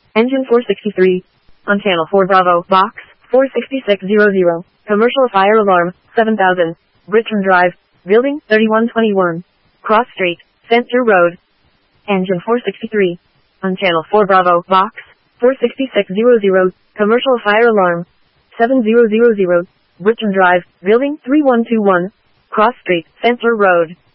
Engine 463. On channel 4 Bravo, box 46600. Commercial fire alarm 7000. Britton Drive, building 3121. Cross Street, Center Road. Engine 463. On channel 4 Bravo, box 46600. Commercial fire alarm 7000. Britton Drive, building 3121. Cross Street, Center Road.